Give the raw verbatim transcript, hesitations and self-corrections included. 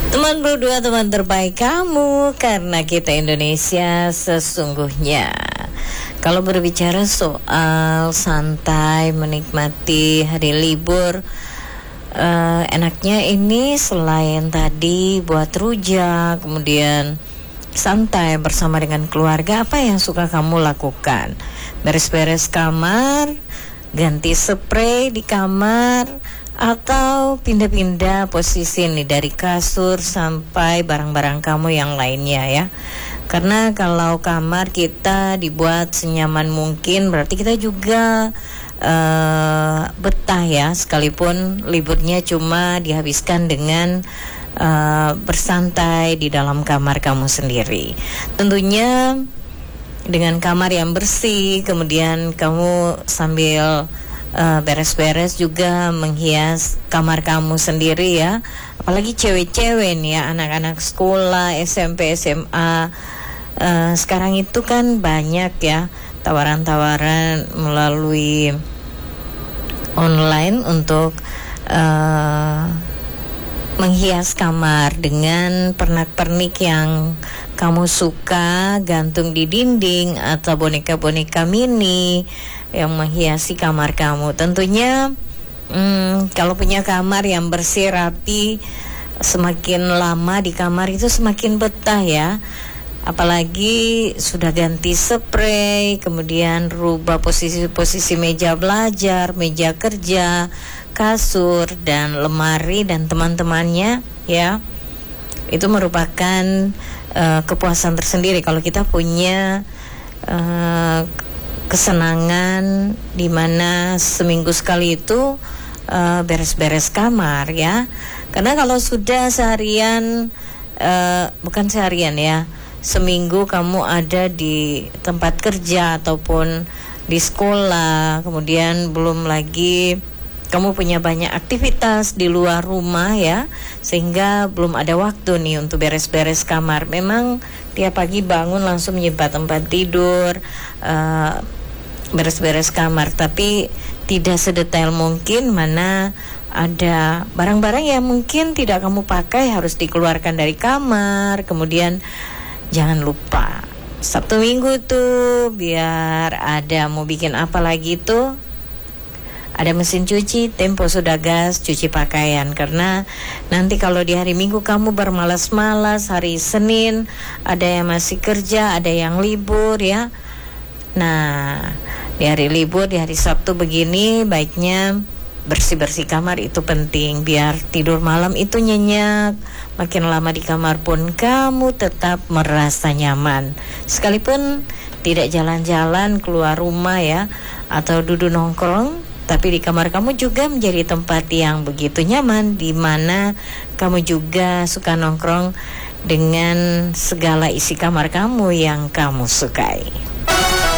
Teman berdua, teman terbaik kamu, karena kita Indonesia sesungguhnya. Kalau berbicara soal santai menikmati hari libur, uh, enaknya ini selain tadi buat rujak, kemudian santai bersama dengan keluarga, apa yang suka kamu lakukan? Beres-beres kamar, ganti spray di kamar, atau pindah-pindah posisi nih dari kasur sampai barang-barang kamu yang lainnya ya. Karena kalau kamar kita dibuat senyaman mungkin, berarti kita juga uh, betah ya, sekalipun liburnya cuma dihabiskan dengan uh, bersantai di dalam kamar kamu sendiri. Tentunya dengan kamar yang bersih, kemudian kamu sambil Uh, beres-beres juga menghias kamar kamu sendiri ya. Apalagi cewek-cewek nih ya, anak-anak sekolah, S M P, S M A, uh, sekarang itu kan banyak ya tawaran-tawaran melalui online untuk uh, menghias kamar dengan pernak-pernik yang kamu suka, gantung di dinding atau boneka-boneka mini yang menghiasi kamar kamu. Tentunya hmm, kalau punya kamar yang bersih, rapi, semakin lama di kamar itu semakin betah ya. Apalagi sudah ganti spray, kemudian rubah posisi-posisi meja belajar, meja kerja, kasur, dan lemari dan teman-temannya ya. Itu merupakan uh, kepuasan tersendiri kalau kita punya uh, kesenangan di mana seminggu sekali itu uh, beres-beres kamar ya. Karena kalau sudah seharian, uh, bukan seharian ya, seminggu kamu ada di tempat kerja ataupun di sekolah, kemudian belum lagi kamu punya banyak aktivitas di luar rumah ya, sehingga belum ada waktu nih untuk beres-beres kamar. Memang tiap pagi bangun langsung menyebat tempat tidur, uh, beres-beres kamar, tapi tidak sedetail mungkin, mana ada barang-barang yang mungkin tidak kamu pakai harus dikeluarkan dari kamar. Kemudian jangan lupa Sabtu Minggu tuh biar ada mau bikin apa lagi tuh, ada mesin cuci, Tempo Sudah Gas cuci pakaian. Karena nanti kalau di hari Minggu kamu bermalas-malas, hari Senin ada yang masih kerja, ada yang libur ya. Nah, di hari libur, di hari Sabtu begini, baiknya bersih-bersih kamar itu penting, biar tidur malam itu nyenyak. Makin lama di kamar pun kamu tetap merasa nyaman, sekalipun tidak jalan-jalan keluar rumah ya, atau duduk nongkrong, tapi di kamar kamu juga menjadi tempat yang begitu nyaman, di mana kamu juga suka nongkrong dengan segala isi kamar kamu yang kamu sukai.